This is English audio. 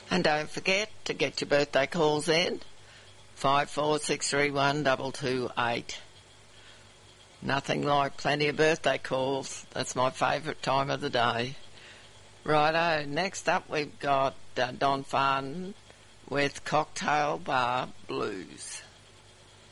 And don't forget to get your birthday calls in, 54631 228. Nothing like plenty of birthday calls. That's my favourite time of the day. Righto, next up we've got Don Farnham with Cocktail Bar Blues.